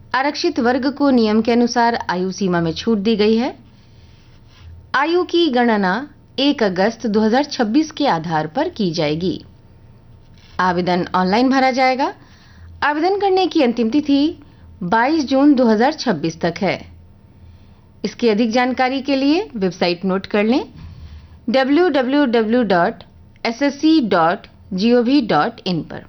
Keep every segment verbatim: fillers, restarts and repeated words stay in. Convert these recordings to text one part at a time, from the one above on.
आरक्षित वर्ग को नियम के अनुसार आयु सीमा में छूट दी गई है। आयु की गणना एक अगस्त दो हज़ार छब्बीस के आधार पर की जाएगी। आवेदन ऑनलाइन भरा जाएगा। आवेदन करने की अंतिम तिथि बाईस जून दो हज़ार छब्बीस तक है। इसकी अधिक जानकारी के लिए वेबसाइट नोट कर लें W W W dot S S C dot G O V dot in पर।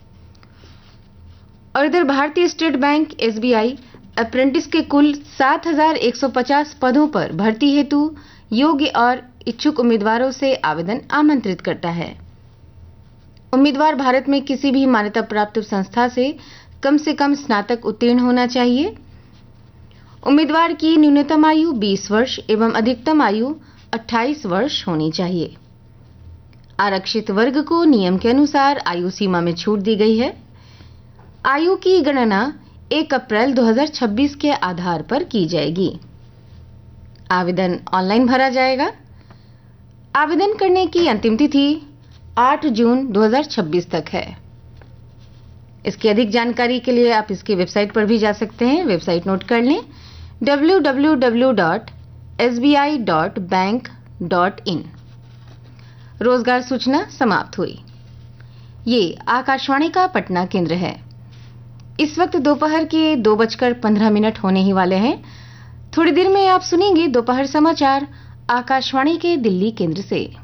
और इधर भारतीय state bank S B I apprentice के कुल सात हज़ार एक सौ पचास पदों पर भर्ती हेतु योग्य और इच्छुक उम्मीदवारों से आवेदन आमंत्रित करता है। उम्मीदवार भारत में किसी भी मान्यता प्राप्त संस्था से कम से कम स्नातक उत्तीर्ण होना चाहिए। उम्मीदवार की न्यूनतम आयु बीस वर्ष एवं अधिकतम आयु अट्ठाईस वर्ष होनी चाहिए। आरक्षित वर्ग को नियम के अनुसार आयु सीमा में छूट दी गई है। आयु की गणना एक अप्रैल दो हज़ार छब्बीस के आधार पर की जाएगी। आवेदन ऑनलाइन भरा जाएगा। आवेदन करने की अंतिम तिथि आठ जून दो हज़ार छब्बीस तक है। इसकी अधिक जानकारी के लिए आप इसकी वेबसाइट पर भी जा सकते हैं। वेबसाइट नोट कर लें W W W dot S B I dot bank dot in. रोजगार सूचना समाप्त हुई। ये आकाशवाणी का पटना केंद्र है। इस वक्त दोपहर के दो बजकर पंद्रह मिनट होने ही वाले हैं। थोड़ी देर में आप सुनेंगे दोपहर समाचार आकाशवाणी के दिल्ली केंद्र से।